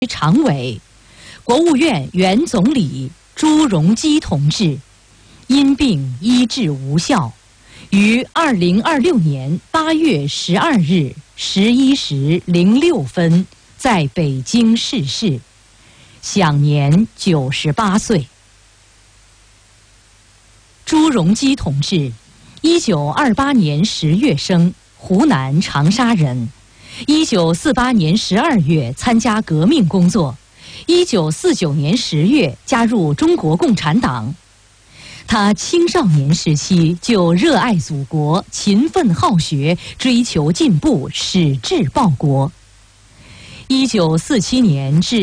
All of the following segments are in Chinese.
常委、国务院原总理朱镕基同志因病医治无效，于2026年8月12日11时06分在北京逝世，享年98岁。朱镕基同志，1928年10月生，湖南长沙人。1948年12月参加革命工作，1949年10月加入中国共产党。他青少年时期就热爱祖国，勤奋好学，追求进步，矢志报国。1947年至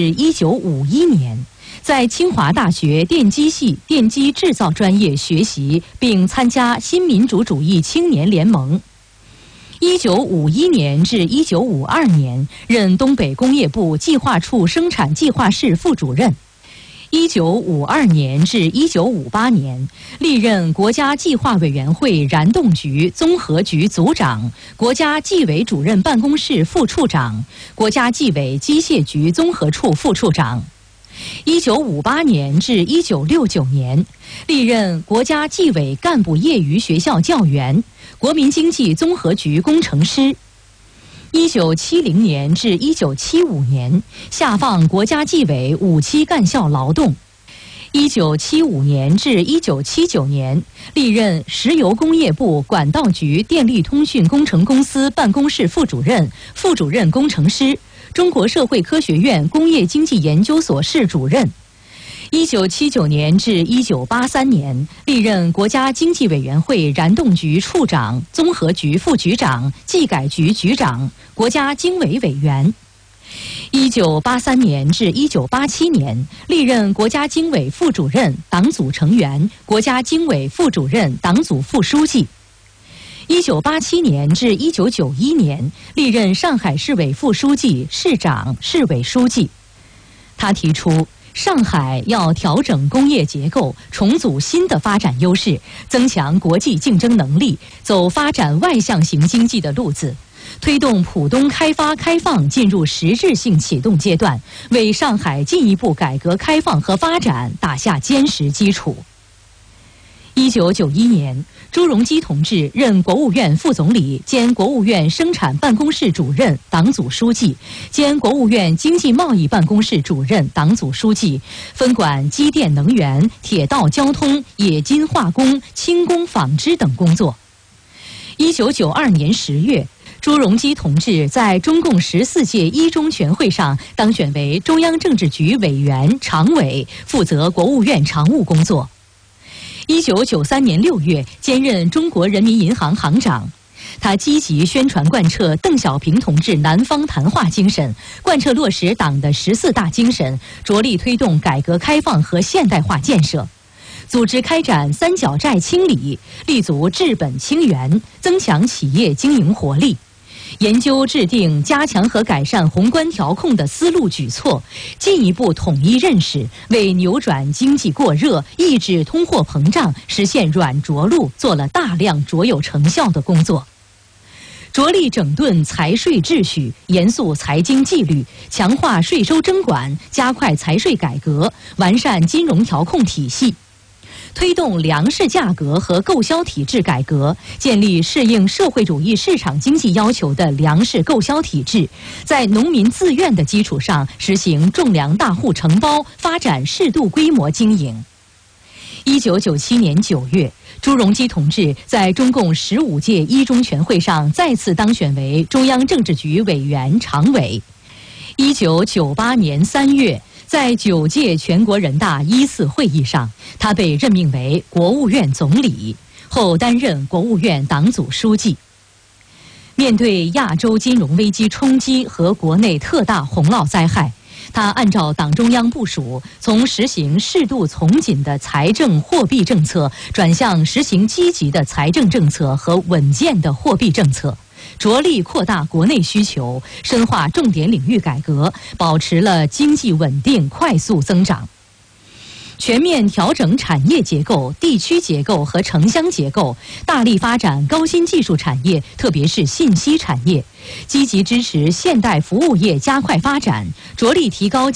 1951年，在清华大学电机系电机制造专业学习，并参加新民主主义青年联盟。1951年至1952年，任东北工业部计划处生产计划室副主任。1952年至1958年，历任国家计划委员会燃动局综合局组长、国家纪委主任办公室副处长、国家纪委机械局综合处副处长。1958年至1969年，历任国家纪委干部业余学校教员、国民经济综合局工程师。1970年至1975年，下放国家纪委5期干校劳动。1975年至1979年，历任石油工业部管道局电力通讯工程公司办公室副主任、副主任工程师，中国社会科学院工业经济研究所室主任。1979年至1983年，历任国家经济委员会燃动局处长、综合局副局长、技改局局长、国家经委委员。1983年至1987年，历任国家经委副主任、党组成员、国家经委副主任、党组副书记。1987年至1991年，历任上海市委副书记、市长、市委书记。他提出，上海要调整工业结构，重组新的发展优势，增强国际竞争能力，走发展外向型经济的路子，推动浦东开发开放进入实质性启动阶段，为上海进一步改革开放和发展打下坚实基础。1991年，朱镕基同志任国务院副总理兼国务院生产办公室主任、党组书记，兼国务院经济贸易办公室主任、党组书记，分管机电能源、铁道交通、冶金化工、轻工纺织等工作。1992年10月，朱镕基同志在中共14届一中全会上当选为中央政治局委员、常委，负责国务院常务工作。1993年6月，兼任中国人民银行行长。他积极宣传贯彻邓小平同志南方谈话精神，贯彻落实党的14大精神，着力推动改革开放和现代化建设，组织开展三角债清理，立足治本清源，增强企业经营活力。研究制定加强和改善宏观调控的思路举措，进一步统一认识，为扭转经济过热、抑制通货膨胀、实现软着陆做了大量卓有成效的工作。着力整顿财税秩序，严肃财经纪律，强化税收征管，加快财税改革，完善金融调控体系。推动粮食价格和购销体制改革，建立适应社会主义市场经济要求的粮食购销体制，在农民自愿的基础上实行种粮大户承包，发展适度规模经营。1997年9月，朱镕基同志在中共15届一中全会上再次当选为中央政治局委员、常委。1998年3月，在9届全国人大1·4会议上，他被任命为国务院总理，后担任国务院党组书记。面对亚洲金融危机冲击和国内特大洪涝灾害，他按照党中央部署，从实行适度从紧的财政货币政策，转向实行积极的财政政策和稳健的货币政策，着力扩大国内需求，深化重点领域改革，保持了经济稳定快速增长。 全面调整产业结构、地区结构和城乡结构，大力发展高新技术产业，特别是信息产业，积极支持现代服务业加快发展，着力提高